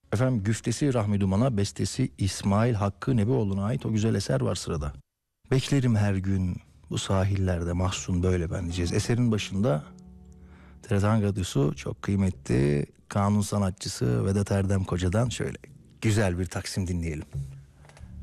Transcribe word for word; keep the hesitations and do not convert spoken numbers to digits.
Efendim güftesi Rahmi Duman'a, bestesi İsmail Hakkı Nebioğlu'na ait o güzel eser var sırada. Beklerim her gün bu sahillerde mahzun böyle ben diyeceğiz. Eserin başında T R T Ankara Radyosu çok kıymetli kanun sanatçısı Vedat Erdem Koca'dan şöyle güzel bir taksim dinleyelim.